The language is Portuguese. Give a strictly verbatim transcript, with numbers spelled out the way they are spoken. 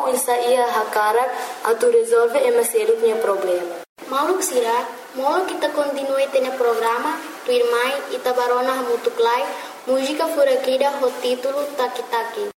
Isa ia hakarak atau resolve e maseru punya problema. Mauluk sira, molo kita continue tene programa, tu irmai ita barona hamutuklai, música furaquida ho título Taki Taki.